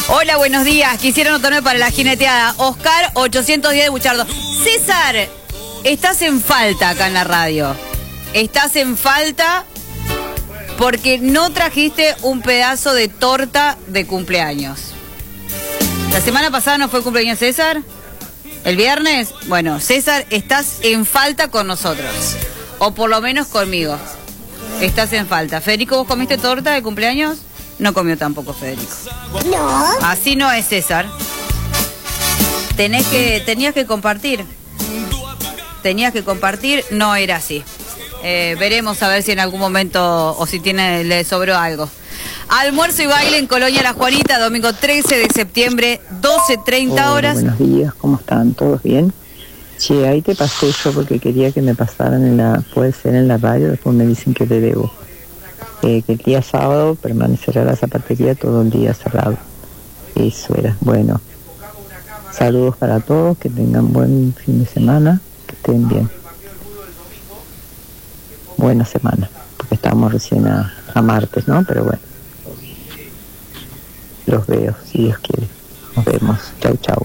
Hola, buenos días. Quisiera anotarme para la jineteada. Oscar, 810 de Buchardo. César, estás en falta acá en la radio. Estás en falta porque no trajiste un pedazo de torta de cumpleaños. ¿La semana pasada no fue el cumpleaños de César? ¿El viernes? Bueno, César, estás en falta con nosotros. O por lo menos conmigo. Estás en falta. Federico, ¿vos comiste torta de cumpleaños? No comió tampoco Federico. No. Así no es, César. Tenías que compartir. Tenías que compartir, no era así. Veremos a ver si en algún momento o si le sobró algo. Almuerzo y baile en Colonia La Juanita, domingo 13 de septiembre, 12:30 horas. Buenos días, ¿cómo están? ¿Todos bien? Che, ahí te pasé yo porque quería que me pasaran puede ser en la radio, después me dicen que te debo. Que el día sábado permanecerá la zapatería todo el día cerrado. Eso era. Bueno, saludos para todos, que tengan buen fin de semana, que estén bien. Buena semana, porque estamos recién a martes, ¿no? Pero bueno, los veo, si Dios quiere. Nos vemos. Chau, chau.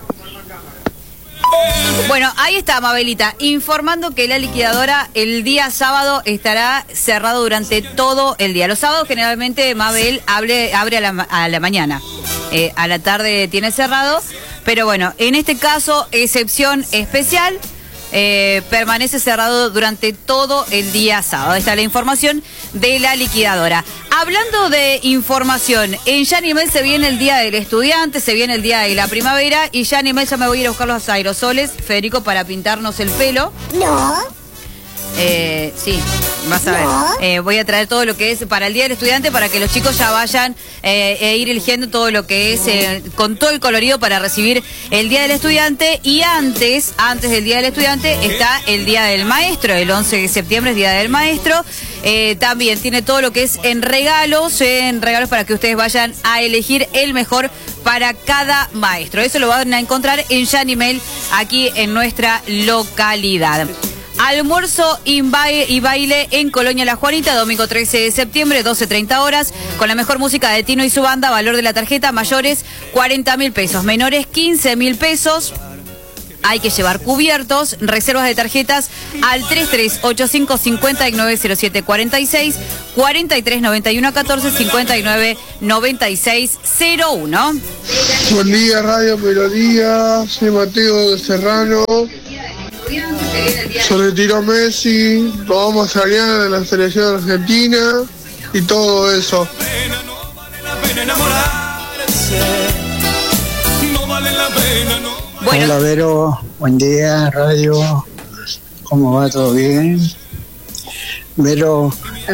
Bueno, ahí está Mabelita, informando que la liquidadora el día sábado estará cerrado durante todo el día. Los sábados generalmente Mabel abre a la mañana, a la tarde tiene cerrado, pero bueno, en este caso, excepción especial, permanece cerrado durante todo el día sábado. Esta es la información de la liquidadora. Hablando de información, en Yanimel se viene el Día del Estudiante, se viene el Día de la Primavera, y Yanimel ya me voy a ir a buscar los aerosoles, Federico, para pintarnos el pelo. No. Sí, vas a ver. Voy a traer todo lo que es para el Día del Estudiante, para que los chicos ya vayan ir eligiendo todo lo que es, con todo el colorido para recibir el Día del Estudiante. Y antes del Día del Estudiante está el Día del Maestro, el 11 de septiembre es Día del Maestro. También tiene todo lo que es en regalos para que ustedes vayan a elegir el mejor para cada maestro. Eso lo van a encontrar en Yanimel, aquí en nuestra localidad. Almuerzo y baile en Colonia La Juanita, domingo 13 de septiembre, 12:30 horas, con la mejor música de Tino y su banda. Valor de la tarjeta: mayores 40.000 pesos, menores 15.000 pesos. Hay que llevar cubiertos. Reservas de tarjetas al 3385 5907 46, 43 91 14, 59 96 01. Buen día, Radio Melodía. Soy Mateo de Serrano. Se retiró Messi, lo vamos a salir de la selección argentina y todo eso. Bueno. Hola Vero, buen día, radio, ¿cómo va? ¿Todo bien? Vero,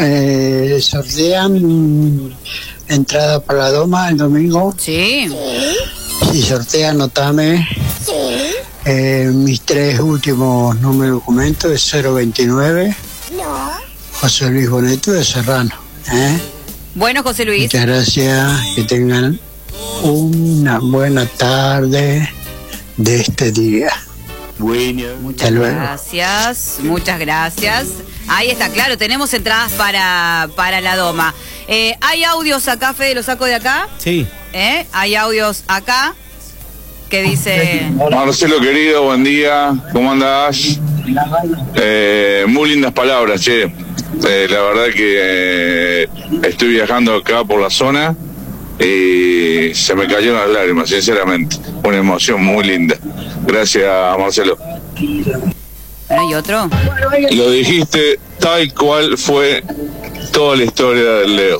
sortean entrada para la Doma el domingo. Sí. Si sortean, anotame. Sí. Mis 3 últimos números de documento es 029. No. José Luis Boneto de Serrano. Bueno, José Luis. Muchas gracias, que tengan una buena tarde de este día. Muchas gracias, muchas gracias. Ahí está, claro, tenemos entradas para la Doma. ¿Hay audios acá, Fede? ¿Lo saco de acá? Sí. Hay audios acá que dice... Marcelo querido, buen día, ¿cómo andás? Muy lindas palabras, che. La verdad que estoy viajando acá por la zona y se me cayeron las lágrimas, sinceramente. Una emoción muy linda. Gracias, Marcelo. ¿Hay otro? Lo dijiste tal cual fue toda la historia del Leo.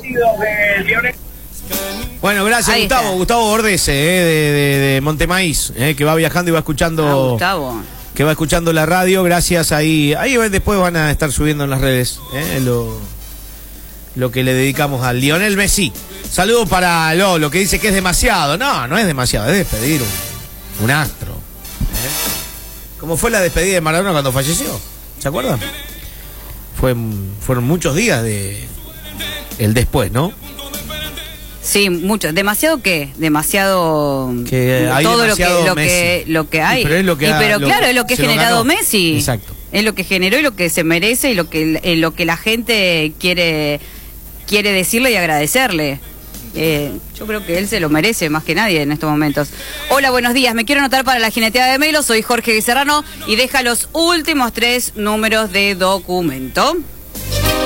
Bueno, gracias, Ahí Gustavo. está. Gustavo Bordese, de Montemaíz, que va viajando y va escuchando. Gustavo. Que va escuchando la radio. Gracias, ahí después van a estar subiendo en las redes lo que le dedicamos a Lionel Messi. Saludos para lo que dice que es demasiado. No es demasiado, es despedir un astro. ¿Cómo fue la despedida de Maradona cuando falleció? ¿Se acuerdan? Fueron muchos días de el después, ¿no? Sí, mucho. ¿Demasiado qué? Demasiado... Que hay todo demasiado lo que hay. Sí, pero es lo que claro, es lo que ha se lo generado ganó. Messi. Exacto. Es lo que generó y lo que se merece y lo que la gente quiere decirle y agradecerle. Yo creo que él se lo merece más que nadie en estos momentos. Hola, buenos días. Me quiero anotar para la jineteada de Melo. Soy Jorge Serrano y deja los últimos 3 números de documento.